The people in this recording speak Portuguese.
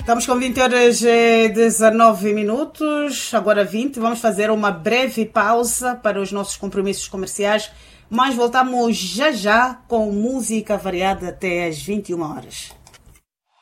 Estamos com 20 horas e 19 minutos, agora 20. Vamos fazer uma breve pausa para os nossos compromissos comerciais, mas voltamos já com música variada até às 21 horas.